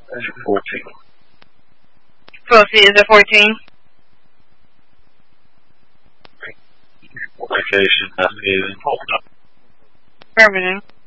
14. Proceed is a 14. Location, hold up. Affirmative.